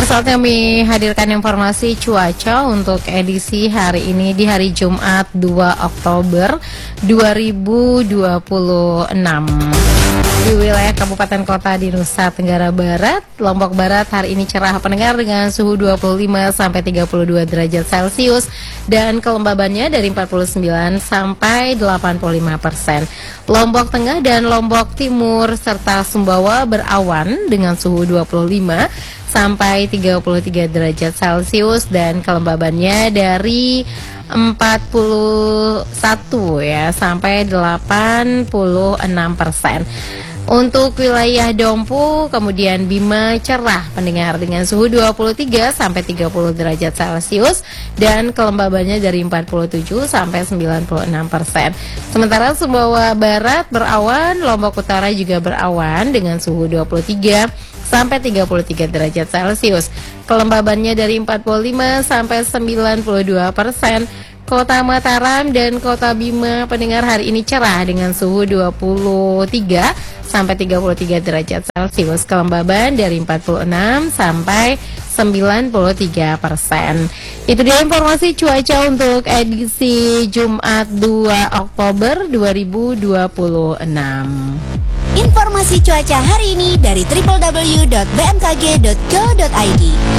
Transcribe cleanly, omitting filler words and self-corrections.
Pendengar, saatnya kami hadirkan informasi cuaca untuk edisi hari ini di hari Jumat 2 Oktober 2026. Di wilayah kabupaten kota di Nusa Tenggara Barat, Lombok Barat hari ini cerah pendengar dengan suhu 25 sampai 32 derajat Celcius dan kelembabannya dari 49 sampai 85%. Lombok Tengah dan Lombok Timur serta Sumbawa berawan dengan suhu 25 sampai 33 derajat Celcius dan kelembabannya dari 41 ya sampai 86%. Untuk wilayah Dompu kemudian Bima cerah pendengar dengan suhu 23 sampai 30 derajat Celcius dan kelembabannya dari 47 sampai 96%. Sementara Sumbawa Barat berawan, Lombok Utara juga berawan dengan suhu 23 sampai 33 derajat Celcius. Kelembabannya dari 45 sampai 92%. Kota Mataram dan Kota Bima pendengar hari ini cerah dengan suhu 23 sampai 33 derajat Celcius. Kelembaban dari 46 sampai 93%. Itu dia informasi cuaca untuk edisi Jumat 2 Oktober 2026. Informasi cuaca hari ini dari www.bmkg.go.id.